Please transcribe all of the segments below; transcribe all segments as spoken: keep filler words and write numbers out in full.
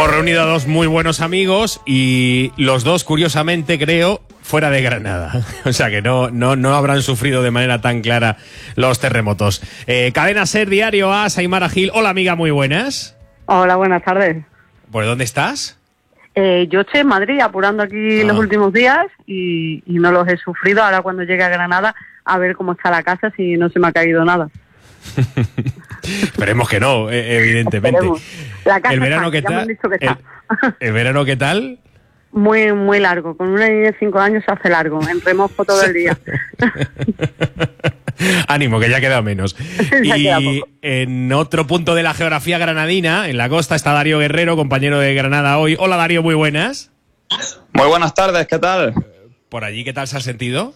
Hemos reunido a dos muy buenos amigos y los dos, curiosamente, creo, fuera de Granada. O sea que no, no, no habrán sufrido de manera tan clara los terremotos. Eh, Cadena Ser, Diario A, Aymara Gil. Hola, amiga, muy buenas. Hola, buenas tardes. ¿Por dónde estás? Eh, yo estoy en Madrid apurando aquí ah. los últimos días y, y no los he sufrido. Ahora cuando llegue a Granada a ver cómo está la casa, si no se me ha caído nada. Esperemos que no, evidentemente. Esperemos. La casa el verano está, qué tal. El, el verano qué tal. Muy muy largo. Con una niña de cinco años se hace largo. En remojo todo el día. Ánimo, que ya queda menos. ya y queda poco. En otro punto de la geografía granadina, en la costa, está Darío Guerrero, compañero de Granada hoy. Hola, Darío, muy buenas. Muy buenas tardes, ¿qué tal? ¿Por allí qué tal se ha sentido?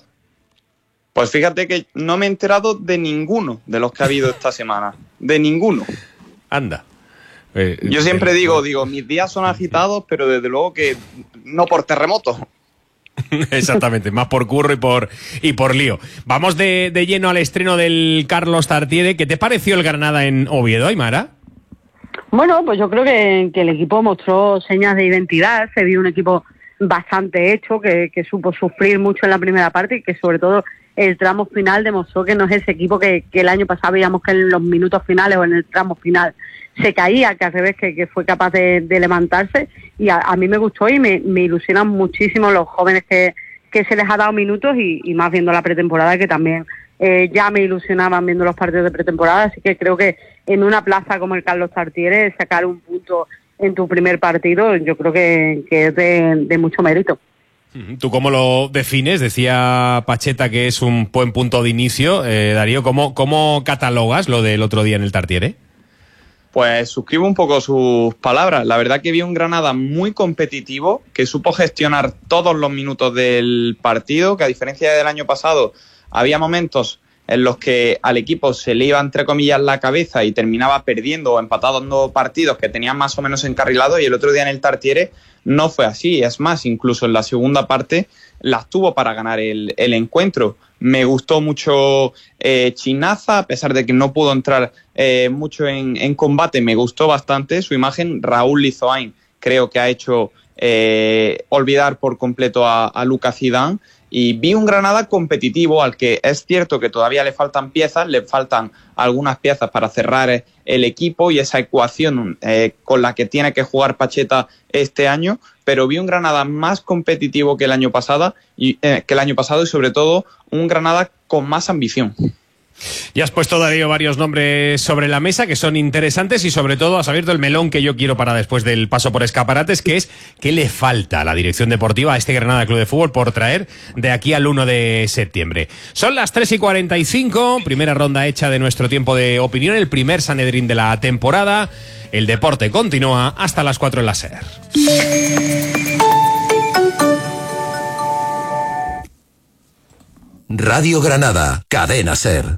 Pues fíjate que no me he enterado de ninguno de los que ha habido esta semana. De ninguno. Anda. Eh, Yo siempre eh, digo, digo, mis días son agitados, pero desde luego que no por terremotos. Exactamente, más por curro y por y por lío. Vamos de, de lleno al estreno del Carlos Tartiere. ¿Qué te pareció el Granada en Oviedo, Aymara? Bueno, pues yo creo que, que el equipo mostró señas de identidad. Se vio un equipo bastante hecho, que, que supo sufrir mucho en la primera parte y que sobre todo el tramo final demostró que no es ese equipo que, que el año pasado veíamos que en los minutos finales o en el tramo final se caía, que al revés, que, que fue capaz de, de levantarse. Y a, a mí me gustó y me, me ilusionan muchísimo los jóvenes que, que se les ha dado minutos y, y más viendo la pretemporada, que también eh, ya me ilusionaban viendo los partidos de pretemporada. Así que creo que en una plaza como el Carlos Tartiere, sacar un punto en tu primer partido, yo creo que, que es de, de mucho mérito. ¿Tú cómo lo defines? Decía Pacheta que es un buen punto de inicio. Eh, Darío, ¿cómo, ¿cómo catalogas lo del otro día en el Tartiere? Pues suscribo un poco sus palabras. La verdad que vi un Granada muy competitivo, que supo gestionar todos los minutos del partido, que a diferencia del año pasado había momentos en los que al equipo se le iba, entre comillas, la cabeza y terminaba perdiendo o empatando partidos que tenían más o menos encarrilados, y el otro día en el Tartiere no fue así. Es más, incluso en la segunda parte las tuvo para ganar el, el encuentro. Me gustó mucho eh, Chinaza, a pesar de que no pudo entrar eh, mucho en, en combate, me gustó bastante su imagen. Raúl Lizoain creo que ha hecho eh, olvidar por completo a, a Lucas Zidane. Y vi un Granada competitivo al que es cierto que todavía le faltan piezas, le faltan algunas piezas para cerrar el equipo y esa ecuación eh, con la que tiene que jugar Pacheta este año, pero vi un Granada más competitivo que el año pasado y, eh, que el año pasado y sobre todo un Granada con más ambición. Ya has puesto, Darío, varios nombres sobre la mesa que son interesantes y sobre todo has abierto el melón que yo quiero para después del paso por escaparates, que es ¿qué le falta a la dirección deportiva a este Granada Club de Fútbol por traer de aquí al uno de septiembre? Son las tres y cuarenta y cinco, primera ronda hecha de nuestro tiempo de opinión, el primer Sanedrín de la temporada. El deporte continúa hasta las cuatro en la SER. Radio Granada, Cadena Ser.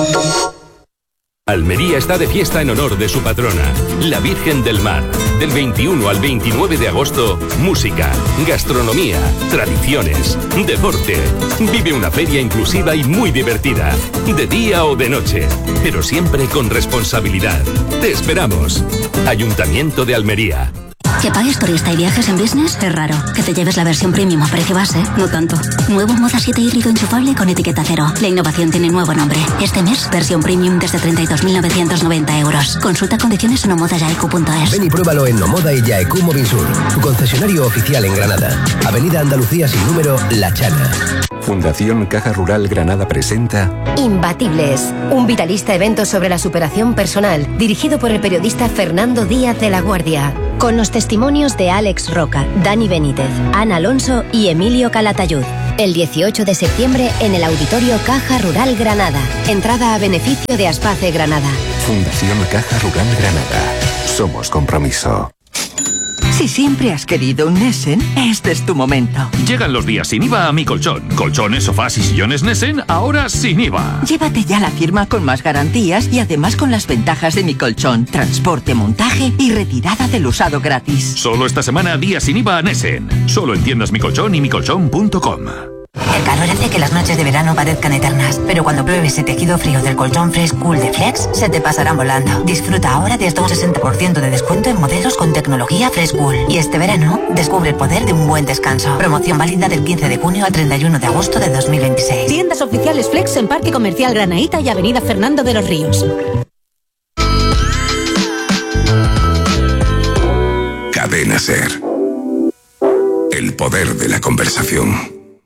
Almería está de fiesta en honor de su patrona, la Virgen del Mar. Del veintiuno al veintinueve de agosto, música, gastronomía, tradiciones, deporte. Vive una feria inclusiva y muy divertida, de día o de noche, pero siempre con responsabilidad. Te esperamos. Ayuntamiento de Almería. Que pagues turista y viajes en business es raro. Que te lleves la versión premium a precio base, no tanto. Nuevo Moda siete híbrido enchufable con etiqueta cero. La innovación tiene nuevo nombre. Este mes, versión premium desde treinta y dos mil novecientos noventa euros. Consulta condiciones en omoda yaecu punto es. Ven y pruébalo en Omoda y Yaecu Movinsur, tu concesionario oficial en Granada. Avenida Andalucía sin número, La Chana. Fundación Caja Rural Granada presenta Imbatibles, un vitalista evento sobre la superación personal, dirigido por el periodista Fernando Díaz de la Guardia, con los testimonios de Alex Roca, Dani Benítez, Ana Alonso y Emilio Calatayud. El dieciocho de septiembre en el Auditorio Caja Rural Granada. Entrada a beneficio de Aspace Granada. Fundación Caja Rural Granada. Somos compromiso. Si siempre has querido un Nessen, este es tu momento. Llegan los días sin I V A a Mi Colchón. Colchones, sofás y sillones Nessen, ahora sin I V A. Llévate ya la firma con más garantías y además con las ventajas de Mi Colchón. Transporte, montaje y retirada del usado gratis. Solo esta semana, días sin I V A a Nessen. Solo en tiendas Mi Colchón y mi colchón punto com. El calor hace que las noches de verano parezcan eternas, pero cuando pruebes el tejido frío del colchón Fresh Cool de Flex, se te pasarán volando. Disfruta ahora de hasta un sesenta por ciento de descuento en modelos con tecnología Fresh Cool. Y este verano, descubre el poder de un buen descanso. Promoción válida del quince de junio al treinta y uno de agosto de dos mil veintiséis. Tiendas oficiales Flex en Parque Comercial Granaíta y Avenida Fernando de los Ríos. Cadena SER. El poder de la conversación.